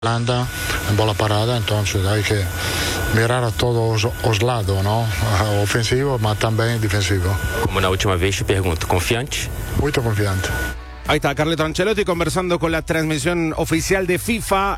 Holanda en bola parada, entonces hay que mirar a todos os lados, ¿no? Ofensivo, mas también defensivo. Como na última vez, te pergunto, ¿confiante? Muy confiante. Ahí está Carleto Ancelotti conversando con la transmisión oficial de FIFA,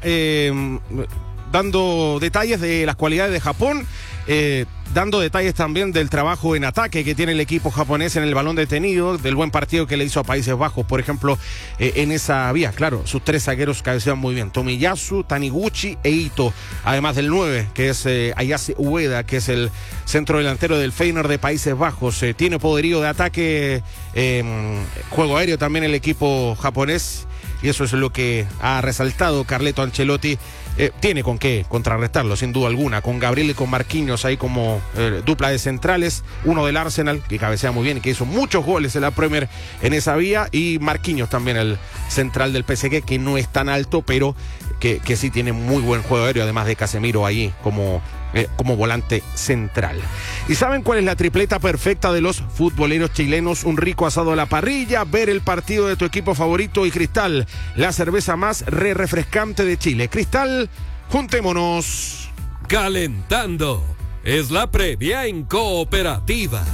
dando detalles de las cualidades de Japón, dando detalles también del trabajo en ataque que tiene el equipo japonés en el balón detenido, del buen partido que le hizo a Países Bajos, por ejemplo, en esa vía. Claro, sus tres zagueros cabecean muy bien: Tomiyasu, Taniguchi e Ito, además del 9, que es Ayase Ueda, que es el centro delantero del Feyenoord de Países Bajos. Tiene poderío de ataque, juego aéreo también el equipo japonés, y eso es lo que ha resaltado Carleto Ancelotti. Tiene con qué contrarrestarlo, sin duda alguna, con Gabriel y con Marquinhos ahí como dupla de centrales, uno del Arsenal, que cabecea muy bien y que hizo muchos goles en la Premier en esa vía, y Marquinhos también, el central del PSG, que no es tan alto, pero que sí tiene muy buen juego aéreo, además de Casemiro ahí como volante central. ¿Y saben cuál es la tripleta perfecta de los futboleros chilenos? Un rico asado a la parrilla, ver el partido de tu equipo favorito y Cristal, la cerveza más refrescante de Chile. Cristal, juntémonos. Calentando es la previa en Cooperativa.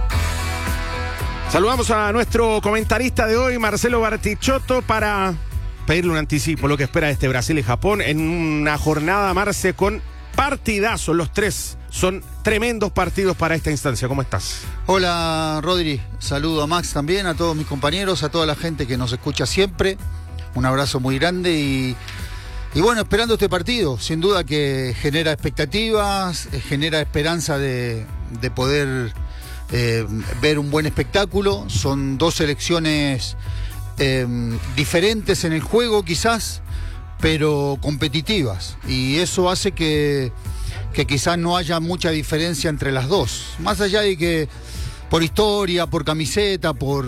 Saludamos a nuestro comentarista de hoy, Marcelo Bartichotto, para pedirle un anticipo, lo que espera de este Brasil y Japón en una jornada, Marce, con partidazos. Los tres son tremendos partidos para esta instancia. ¿Cómo estás? Hola, Rodri. Saludo a Max también, a todos mis compañeros, a toda la gente que nos escucha siempre. Un abrazo muy grande y bueno, esperando este partido. Sin duda que genera expectativas, genera esperanza de poder ver un buen espectáculo. Son dos selecciones diferentes en el juego quizás, pero competitivas, y eso hace que quizás no haya mucha diferencia entre las dos, más allá de que por historia, por camiseta, por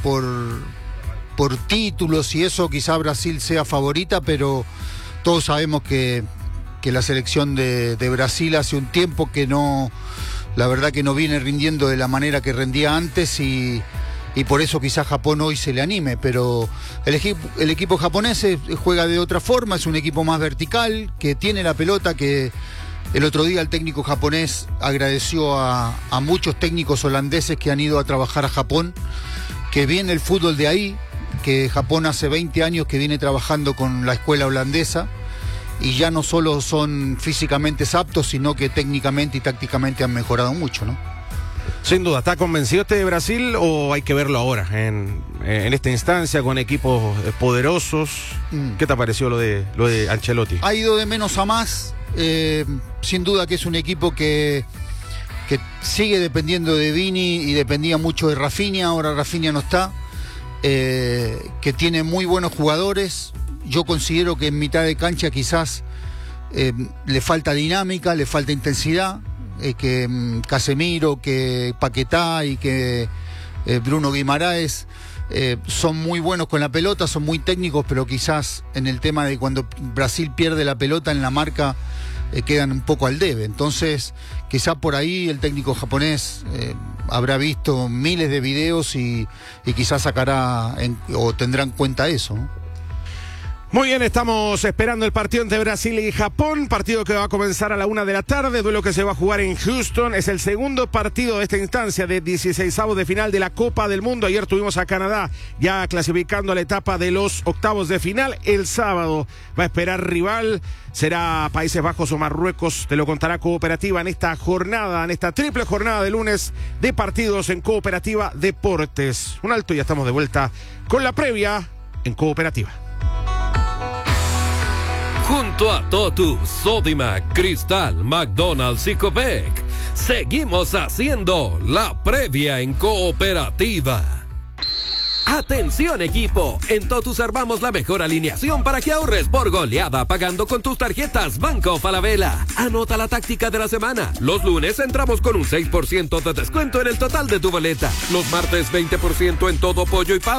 títulos y eso, quizás Brasil sea favorita, pero todos sabemos que la selección de Brasil hace un tiempo que no, la verdad que no viene rindiendo de la manera que rendía antes, y por eso quizás Japón hoy se le anime, pero el equipo japonés juega de otra forma, es un equipo más vertical, que tiene la pelota, que el otro día el técnico japonés agradeció a muchos técnicos holandeses que han ido a trabajar a Japón, que viene el fútbol de ahí, que Japón hace 20 años que viene trabajando con la escuela holandesa, y ya no solo son físicamente aptos, sino que técnicamente y tácticamente han mejorado mucho, ¿no? Sin duda, ¿está convencido este de Brasil o hay que verlo ahora, en esta instancia, con equipos poderosos? ¿Qué te pareció lo de Ancelotti? Ha ido de menos a más. Sin duda que es un equipo que sigue dependiendo de Vini y dependía mucho de Rafinha. Ahora Rafinha no está. Que tiene muy buenos jugadores. Yo considero que en mitad de cancha quizás le falta dinámica, le falta intensidad. Que Casemiro, que Paquetá y que Bruno Guimaraes son muy buenos con la pelota, son muy técnicos, pero quizás en el tema de cuando Brasil pierde la pelota en la marca quedan un poco al debe. Entonces quizás por ahí el técnico japonés habrá visto miles de videos y quizás sacará o tendrá en cuenta eso, ¿no? Muy bien, estamos esperando el partido entre Brasil y Japón, partido que va a comenzar a la 1 de la tarde, duelo que se va a jugar en Houston. Es el segundo partido de esta instancia de 16avos de final de la Copa del Mundo. Ayer tuvimos a Canadá ya clasificando a la etapa de los octavos de final. El sábado va a esperar rival, será Países Bajos o Marruecos. Te lo contará Cooperativa en esta jornada, en esta triple jornada de lunes de partidos en Cooperativa Deportes. Un alto y ya estamos de vuelta con la previa en Cooperativa. Junto a Totus, Sodimac, Cristal, McDonald's y Copec, seguimos haciendo la previa en Cooperativa. Atención equipo, en Totus armamos la mejor alineación para que ahorres por goleada pagando con tus tarjetas Banco Falabella. Anota la táctica de la semana. Los lunes entramos con un 6% de descuento en el total de tu boleta. Los martes 20% en todo pollo y pavo.